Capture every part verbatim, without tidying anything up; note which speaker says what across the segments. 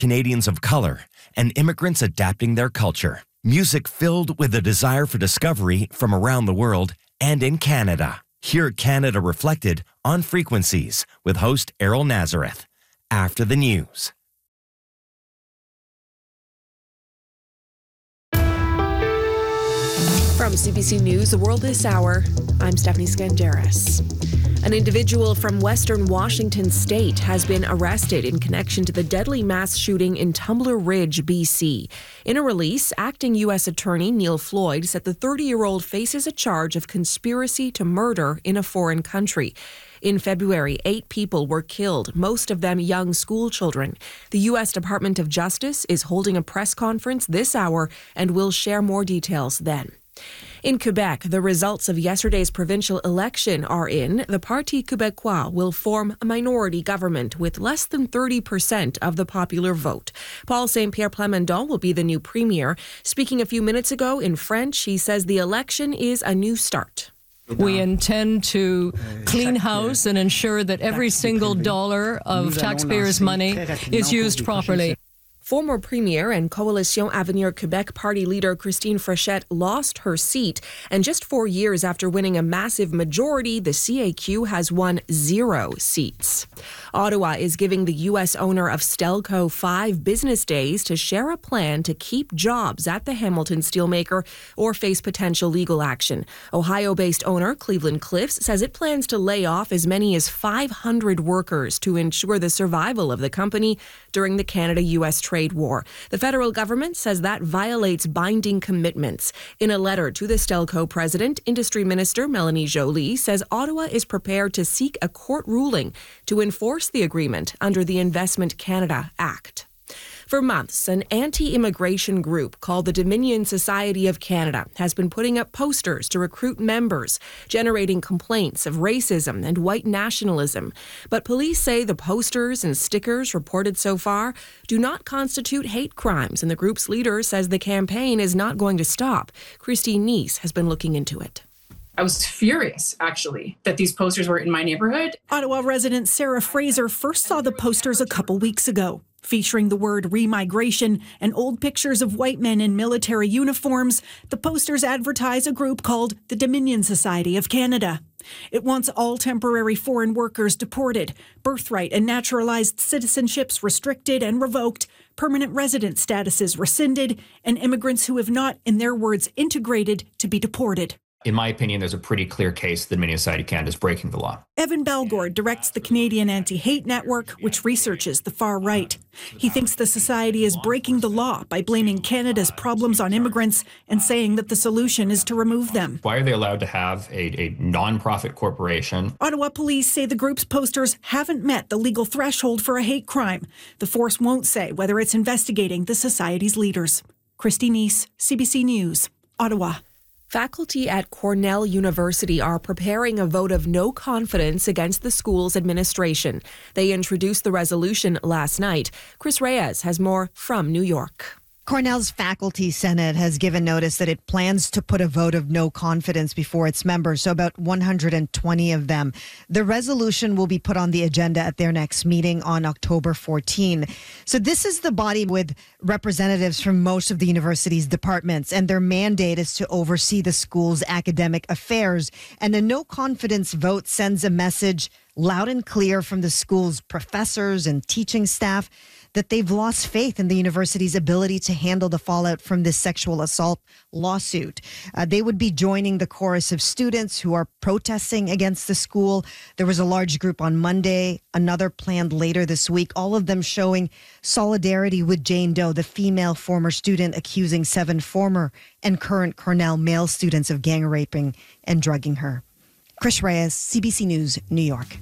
Speaker 1: Canadians of color, and immigrants adapting their culture. Music filled with a desire for discovery from around the world and in Canada. Hear Canada Reflected on Frequencies with host Errol Nazareth. After the news.
Speaker 2: From C B C News, The World This Hour, I'm Stephanie Skandaris. An individual from Western Washington State has been arrested in connection to the deadly mass shooting in Tumbler Ridge, B C. In a release, acting U S Attorney Neil Floyd said the thirty-year-old faces a charge of conspiracy to murder in a foreign country. In February, eight people were killed, most of them young school children. The U S Department of Justice is holding a press conference this hour and will share more details then. In Quebec, the results of yesterday's provincial election are in. The Parti Québécois will form a minority government with less than thirty percent of the popular vote. Paul Saint-Pierre Plamondon will be the new premier. Speaking a few minutes ago in French, he says the election is a new start.
Speaker 3: We intend to clean house and ensure that every single dollar of taxpayers' money is used properly.
Speaker 2: Former Premier and Coalition Avenir Quebec party leader Christine Frechette lost her seat, and just four years after winning a massive majority, the C A Q has won zero seats. Ottawa is giving the U S owner of Stelco five business days to share a plan to keep jobs at the Hamilton steelmaker or face potential legal action. Ohio-based owner Cleveland Cliffs says it plans to lay off as many as five hundred workers to ensure the survival of the company during the Canada-U S trade war. The federal government says that violates binding commitments. In a letter to the Stelco president, Industry Minister Melanie Joly says Ottawa is prepared to seek a court ruling to enforce the agreement under the Investment Canada Act. For months, an anti-immigration group called the Dominion Society of Canada has been putting up posters to recruit members, generating complaints of racism and white nationalism. But police say the posters and stickers reported so far do not constitute hate crimes, and the group's leader says the campaign is not going to stop. Christine Neese has been looking into it.
Speaker 4: I was furious, actually, that these posters were in my neighborhood.
Speaker 5: Ottawa resident Sarah Fraser first saw the posters a couple weeks ago, featuring the word remigration and old pictures of white men in military uniforms. The posters advertise a group called the Dominion Society of Canada. It wants all temporary foreign workers deported, birthright and naturalized citizenships restricted and revoked, permanent resident statuses rescinded, and immigrants who have not, in their words, integrated to be deported.
Speaker 6: In my opinion, there's a pretty clear case that Dominion Society of Canada is breaking the law.
Speaker 5: Evan Balgord directs the Canadian Anti-Hate Network, which researches the far right. He thinks the society is breaking the law by blaming Canada's problems on immigrants and saying that the solution is to remove them.
Speaker 6: Why are they allowed to have a, a non-profit corporation?
Speaker 5: Ottawa police say the group's posters haven't met the legal threshold for a hate crime. The force won't say whether it's investigating the society's leaders. Christy Neese, C B C News, Ottawa.
Speaker 2: Faculty at Cornell University are preparing a vote of no confidence against the school's administration. They introduced the resolution last night. Chris Reyes has more from New York.
Speaker 7: Cornell's Faculty Senate has given notice that it plans to put a vote of no confidence before its members, so about one hundred twenty of them. The resolution will be put on the agenda at their next meeting on October fourteenth. So this is the body with representatives from most of the university's departments, and their mandate is to oversee the school's academic affairs. And a no confidence vote sends a message loud and clear from the school's professors and teaching staff that they've lost faith in the university's ability to handle the fallout from this sexual assault lawsuit. Uh, they would be joining the chorus of students who are protesting against the school. There was a large group on Monday, another planned later this week, all of them showing solidarity with Jane Doe, the female former student accusing seven former and current Cornell male students of gang raping and drugging her. Chris Reyes, C B C News, New York.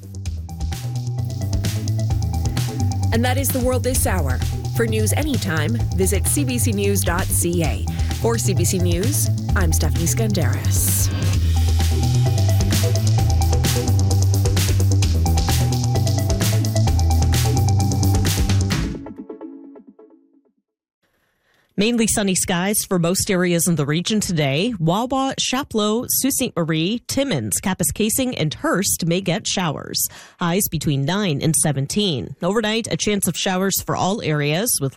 Speaker 2: And that is The World This Hour. For news anytime, visit c b c news dot c a. For C B C News, I'm Stephanie Skandaris.
Speaker 8: Mainly sunny skies for most areas in the region today. Wawa, Chapleau, Sault Ste. Marie, Timmins, Kapuskasing, and Hearst may get showers. Highs between nine and seventeen. Overnight, a chance of showers for all areas with